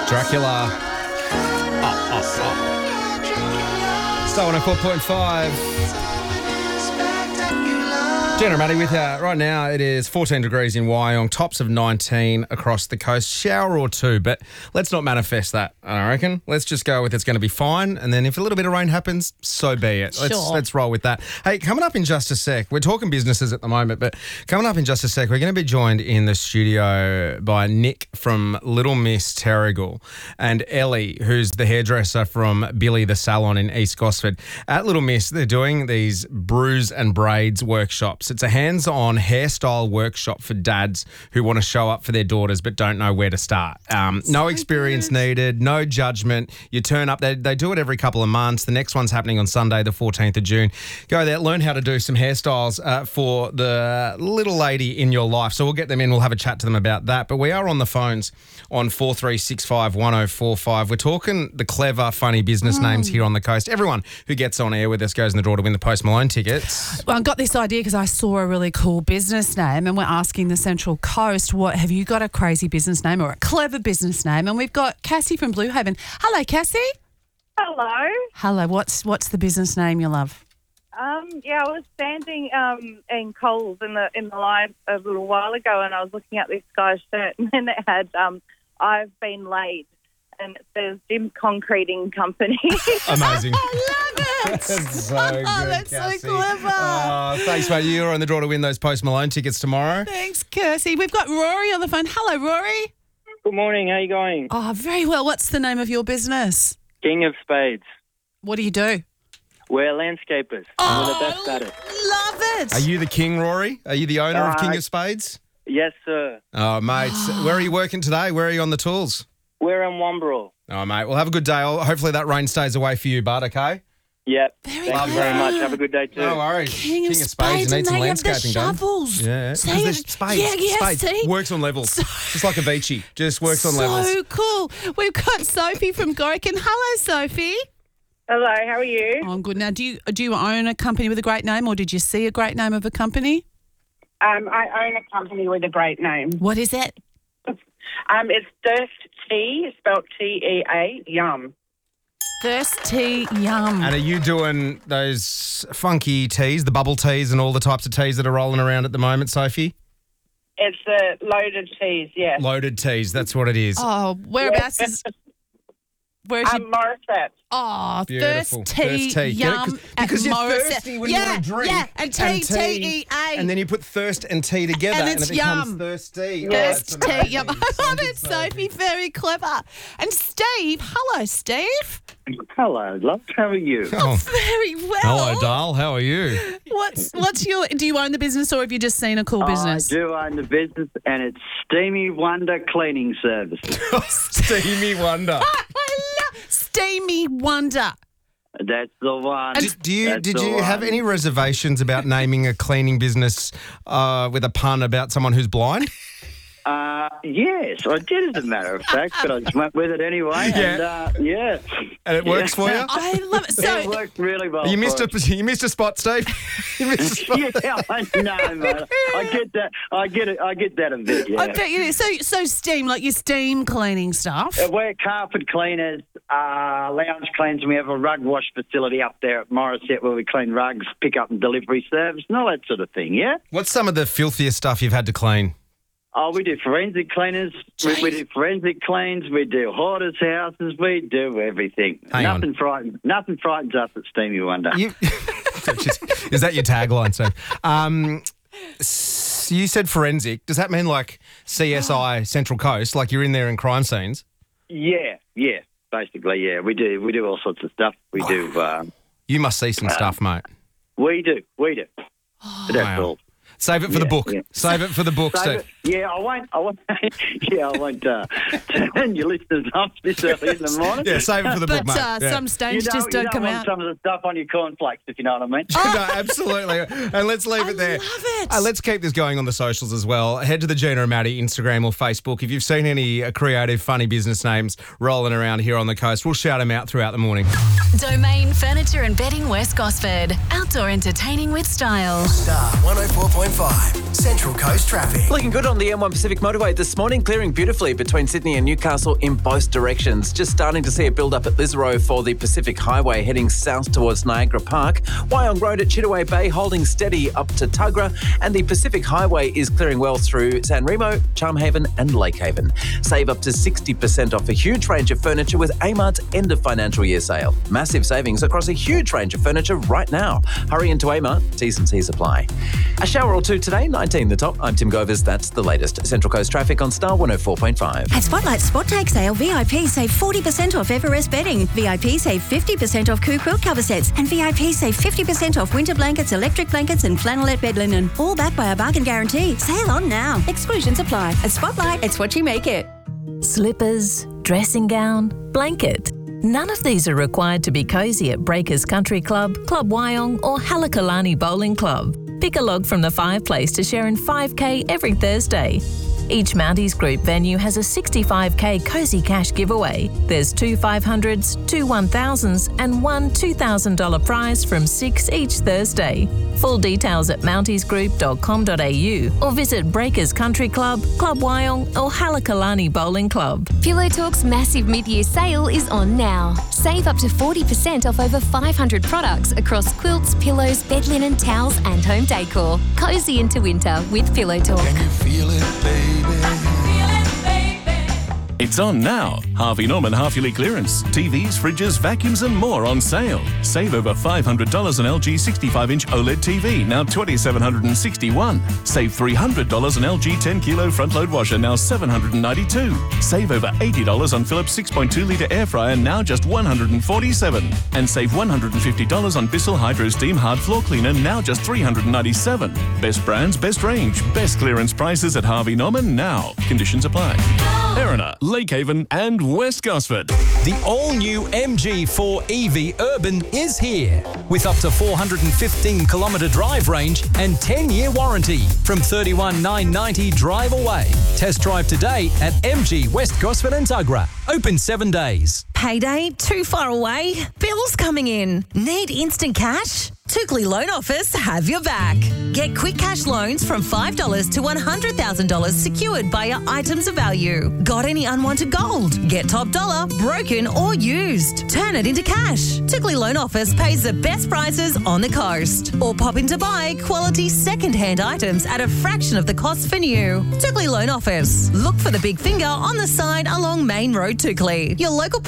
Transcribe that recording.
Dracula. Star 104.5. Jenna and Matty with you. Right now it is 14 degrees in Wyong, tops of 19 across the coast. Shower or two, but let's not manifest that, I reckon. Let's just go with it's going to be fine, and then if a little bit of rain happens, so be it. Let's roll with that. Hey, coming up in just a sec, we're talking businesses at the moment, but coming up in just a sec, we're going to be joined in the studio by Nick from Little Miss Terrigal and Ellie, who's the hairdresser from Billy the Salon in East Gosford. At Little Miss, they're doing these brews and braids workshops. It's a hands-on hairstyle workshop for dads who want to show up for their daughters but don't know where to start. No experience needed, no judgment. You turn up. They do it every couple of months. The next one's happening on Sunday, the 14th of June. Go there, learn how to do some hairstyles for the little lady in your life. So we'll get them in. We'll have a chat to them about that. But we are on the phones on 4365 1045. We're talking the clever, funny business names here on the coast. Everyone who gets on air with us goes in the draw to win the Post Malone tickets. Well, I got this idea because I saw a really cool business name and we're asking the Central Coast, what have you got a crazy business name or a clever business name? And we've got Cassie from Blue Haven. Hello, Cassie. Hello. Hello. What's the business name you love? I was standing in Coles in the line a little while ago, and I was looking at this guy's shirt, and then it had "I've been laid," and it says Jim's Concreting Company. Amazing. I love it. That's so good, That's Cassie. so clever. Oh, thanks, mate. You're on the draw to win those Post Malone tickets tomorrow. Thanks, Cassie. We've got Rory on the phone. Hello, Rory. Good morning. How you going? Oh, very well. What's the name of your business? King of Spades. What do you do? We're landscapers. We're the best at it. Love it. Are you the king, Rory? Are you the owner of King of Spades? Yes, sir. Oh, mate. Where are you working today? Where are you on the tools? We're in Wombrel. Oh, mate. Well, have a good day. Hopefully that rain stays away for you, bud, okay? Yep. Very Thank you very much. Have a good day too. No worries. King of Spades needs and some they have the landscaping done. shovels. Yeah. See, Because there's spades. yeah, Spades. see? Works on levels. Just like Avicii. Just works on levels. So cool. We've got Sophie from Gorican. Hello, Sophie. Hello, how are you? Oh, I'm good. Now, do you own a company with a great name or did you see a great name of a company? I own a company with a great name. What is it? It's Thirst Tea, spelled T-E-A, Yum. Thirst Tea Yum. And are you doing those funky teas, the bubble teas and all the types of teas that are rolling around at the moment, Sophie? It's the loaded teas, yeah. Loaded teas, that's what it is. Oh, whereabouts is... Where's your... Morisset. Oh, Beautiful. Thirst Tea Yum because you're Morisset. thirsty when you want to drink. Yeah, and T-E-A. And then you put thirst and tea together And and it's it becomes yum. thirsty. Thirst Oh, Tea that's Yum. amazing. I love it, Sophie. Very clever. And Steve. Hello, Steve. Hello, love. How are you? Oh. Very well. Hello, Dal. How are you? What's your... Do you own the business or have you just seen a cool business? I do own the business, and it's Steamy Wonder Cleaning Service. Steamy Wonder. I love Steamy Wonder. That's the one. Did you have any reservations about naming a cleaning business with a pun about someone who's blind? Yes, I did, as a matter of fact, but I just went with it anyway. Yeah. And, yeah. And it works for you? I love it. So, It worked really well. You missed for us. a spot, Steve. You missed a spot. Yeah, I know, mate. I get that. I get it. I get that a bit. Yeah. I bet you do. So steam, like your steam cleaning stuff. We're carpet cleaners, lounge cleaners, and we have a rug wash facility up there at Morisset where we clean rugs, pick up and delivery service, and all that sort of thing. Yeah. What's some of the filthiest stuff you've had to clean? Oh, we do forensic cleaners. We do forensic cleans. We do hoarders' houses. We do everything. Nothing frightens us at Steamy Wonder. Is that your tagline, sir? You said forensic. Does that mean like CSI Central Coast, like you're in there in crime scenes? Yeah. Basically, yeah. We do all sorts of stuff. We do. You must see some stuff, mate. We do. But that's all. Save it for the book. Yeah. Save it for the book, Steve. Yeah, I won't. Yeah, I won't turn your listeners off this early in the morning. Yeah, save it for the book, mate. But some stains just don't come want out. some of the stuff on your cornflakes, if you know what I mean. No, absolutely. And let's leave it there. I love it. Let's keep this going on the socials as well. Head to the Gina and Maddie Instagram or Facebook. If you've seen any creative, funny business names rolling around here on the coast, we'll shout them out throughout the morning. Domain Furniture and Bedding West Gosford. Outdoor entertaining with style. Star 104.5 Central Coast Traffic. Looking good on the on the M1 Pacific Motorway this morning, clearing beautifully between Sydney and Newcastle in both directions. Just starting to see a build-up at Lisaro for the Pacific Highway heading south towards Niagara Park. Wyong Road at Chittaway Bay holding steady up to Tuggerah, and the Pacific Highway is clearing well through San Remo, Charmhaven and Lakehaven. Save up to 60% off a huge range of furniture with Amart's end of financial year sale. Massive savings across a huge range of furniture right now. Hurry into Amart, T's and C's apply. A shower or two today, 19 the top. I'm Tim Govers, that's the latest. Central Coast traffic on Star 104.5. At Spotlight Spot Take Sale, VIP save 40% off Everest bedding. VIP save 50% off Coo quilt cover sets. And VIP save 50% off winter blankets, electric blankets and flannelette bed linen. All backed by a bargain guarantee. Sale on now. Exclusions apply. At Spotlight, it's what you make it. Slippers, dressing gown, blanket. None of these are required to be cosy at Breakers Country Club, Club Wyong or Halakalani Bowling Club. Pick a log from the fireplace to share in 5K every Thursday. Each Mounties Group venue has a 65K Cozy Cash giveaway. There's 2 500s, 2 1000s and 1 $2,000 prize from 6 each Thursday. Full details at mountiesgroup.com.au or visit Breakers Country Club, Club Wyong or Halakalani Bowling Club. Pillow Talk's massive mid-year sale is on now. Save up to 40% off over 500 products across quilts, pillows, bed linen, towels and home decor. Cozy into winter with Pillow Talk. Can you feel it, baby? It's on now. Harvey Norman half-yearly clearance. TVs, fridges, vacuums and more on sale. Save over $500 on LG 65-inch OLED TV, now $2,761. Save $300 on LG 10-kilo front-load washer, now $792. Save over $80 on Philips 6.2-litre air fryer, now just $147. And save $150 on Bissell Hydro Steam Hard Floor Cleaner, now just $397. Best brands, best range, best clearance prices at Harvey Norman now. Conditions apply. Erina, Lakehaven and West Gosford. The all-new MG4 EV Urban is here with up to 415-kilometre drive range and 10-year warranty from $31,990 drive away. Test drive today at MG West Gosford and Tuggerah. Open 7 days. Payday too far away? Bills coming in? Need instant cash? Tookley Loan Office have your back. Get quick cash loans from $5 to $100,000 secured by your items of value. Got any unwanted gold? Get top dollar, broken or used. Turn it into cash. Tookley Loan Office pays the best prices on the coast. Or pop in to buy quality second-hand items at a fraction of the cost for new. Tookley Loan Office. Look for the big finger on the side along Main Road, Tookley. Your local